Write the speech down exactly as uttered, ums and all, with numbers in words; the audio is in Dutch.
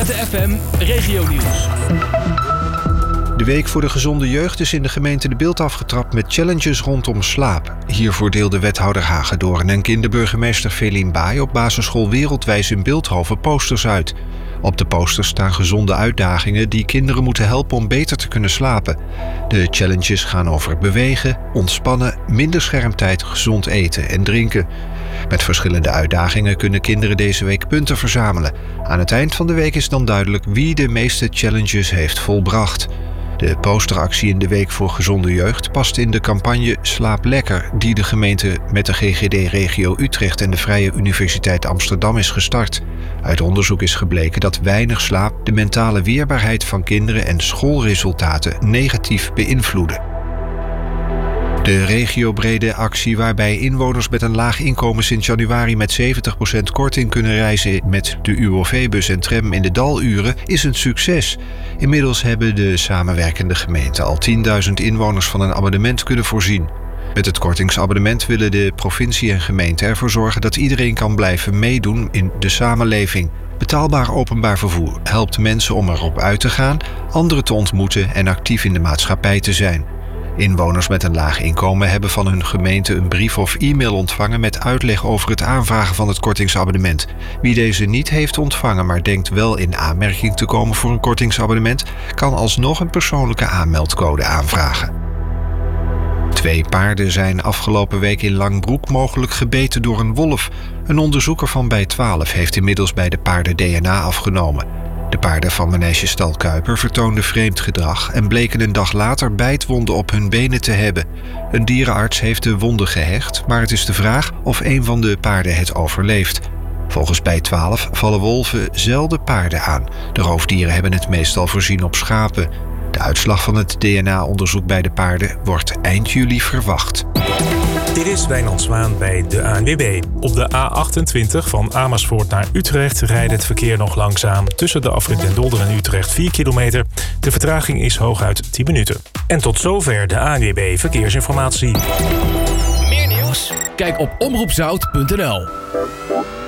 Drenthe F M Regionieuws. De Week voor de Gezonde Jeugd is in de gemeente De Bilt afgetrapt met challenges rondom slaap. Hiervoor deelde wethouder Hagedoorn en kinderburgemeester Feline Baai op basisschool Wereldwijs in Bilthoven posters uit. Op de posters staan gezonde uitdagingen die kinderen moeten helpen om beter te kunnen slapen. De challenges gaan over bewegen, ontspannen, minder schermtijd, gezond eten en drinken. Met verschillende uitdagingen kunnen kinderen deze week punten verzamelen. Aan het eind van de week is dan duidelijk wie de meeste challenges heeft volbracht. De posteractie in de Week voor Gezonde Jeugd past in de campagne Slaap Lekker, die de gemeente met de G G D-regio Utrecht en de Vrije Universiteit Amsterdam is gestart. Uit onderzoek is gebleken dat weinig slaap de mentale weerbaarheid van kinderen en schoolresultaten negatief beïnvloeden. De regiobrede actie waarbij inwoners met een laag inkomen sinds januari met zeventig procent korting kunnen reizen met de U O V-bus en tram in de daluren is een succes. Inmiddels hebben de samenwerkende gemeenten al tienduizend inwoners van een abonnement kunnen voorzien. Met het kortingsabonnement willen de provincie en gemeente ervoor zorgen dat iedereen kan blijven meedoen in de samenleving. Betaalbaar openbaar vervoer helpt mensen om erop uit te gaan, anderen te ontmoeten en actief in de maatschappij te zijn. Inwoners met een laag inkomen hebben van hun gemeente een brief of e-mail ontvangen met uitleg over het aanvragen van het kortingsabonnement. Wie deze niet heeft ontvangen, maar denkt wel in aanmerking te komen voor een kortingsabonnement, kan alsnog een persoonlijke aanmeldcode aanvragen. Twee paarden zijn afgelopen week in Langbroek mogelijk gebeten door een wolf. Een onderzoeker van bij twaalf heeft inmiddels bij de paarden D N A afgenomen. De paarden van Manegestal Kuiper vertoonden vreemd gedrag en bleken een dag later bijtwonden op hun benen te hebben. Een dierenarts heeft de wonden gehecht, maar het is de vraag of een van de paarden het overleeft. Volgens bij twaalf vallen wolven zelden paarden aan. De roofdieren hebben het meestal voorzien op schapen. De uitslag van het D N A-onderzoek bij de paarden wordt eind juli verwacht. Dit is Wijnand Zwaan bij de A N W B. Op de A achtentwintig van Amersfoort naar Utrecht rijdt het verkeer nog langzaam. Tussen de afrit Den Dolder en Utrecht vier kilometer. De vertraging is hooguit tien minuten. En tot zover de A N W B Verkeersinformatie. Meer nieuws? Kijk op omroep zout punt n l.